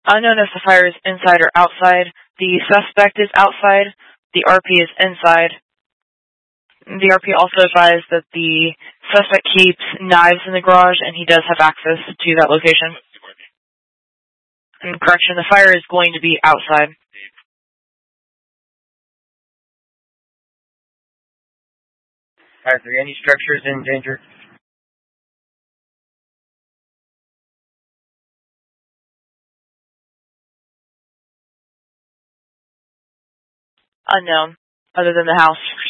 Unknown if the fire is inside or outside. The suspect is outside. The RP is inside. The RP also advised that the suspect keeps knives in the garage, and he does have access to that location. And correction, the fire is going to be outside. Are there any structures in danger? Unknown, other than the house.